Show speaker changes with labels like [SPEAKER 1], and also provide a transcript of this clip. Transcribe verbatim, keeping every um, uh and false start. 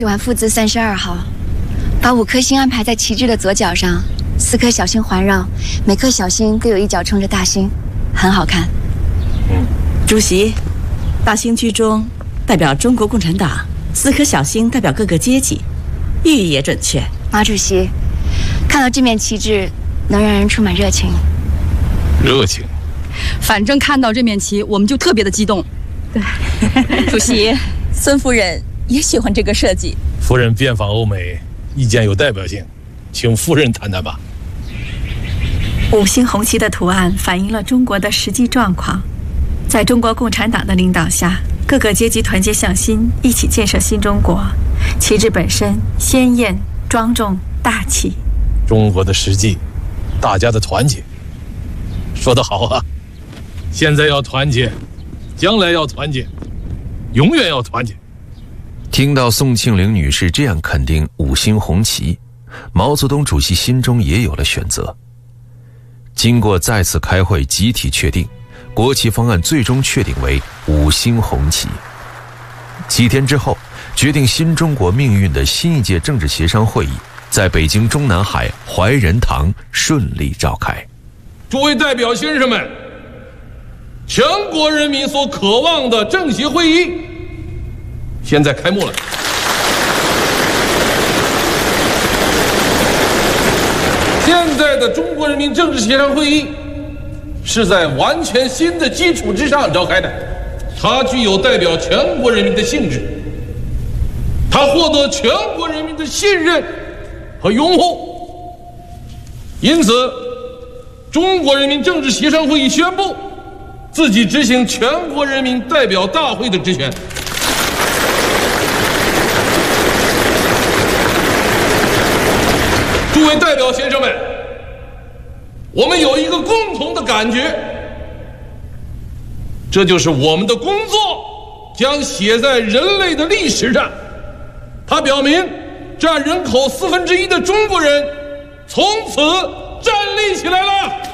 [SPEAKER 1] 完负字三十二号，把五颗星安排在旗帜的左脚上，四颗小星环绕，每颗小星各有一角冲着大星，很好看。
[SPEAKER 2] 嗯，主席，大星居中代表中国共产党，四颗小星代表各个阶级，寓意也准确。
[SPEAKER 1] 马主席，看到这面旗帜，能让人充满热情。
[SPEAKER 3] 热情。
[SPEAKER 4] 反正看到这面旗，我们就特别的激动。
[SPEAKER 5] 对，主席，孙夫人也喜欢这个设计。
[SPEAKER 3] 夫人遍访欧美，意见有代表性，请夫人谈谈吧。
[SPEAKER 6] 五星红旗的图案反映了中国的实际状况，在中国共产党的领导下，各个阶级团结向心，一起建设新中国。旗帜本身鲜艳、庄重、大气。
[SPEAKER 3] 中国的实际，大家的团结，说得好啊！现在要团结，将来要团结，永远要团结。
[SPEAKER 7] 听到宋庆龄女士这样肯定五星红旗，毛泽东主席心中也有了选择。经过再次开会集体确定，国旗方案最终确定为五星红旗。几天之后，决定新中国命运的新一届政治协商会议在北京中南海怀仁堂顺利召开。
[SPEAKER 3] 诸位代表先生们，全国人民所渴望的政协会议现在开幕了。现在的中国人民政治协商会议是在完全新的基础之上召开的，它具有代表全国人民的性质，它获得全国人民的信任和拥护，因此中国人民政治协商会议宣布自己执行全国人民代表大会的职权。诸位代表先生们，我们有一个共同的感觉，这就是我们的工作将写在人类的历史上。它表明占人口四分之一的中国人从此站立起来了。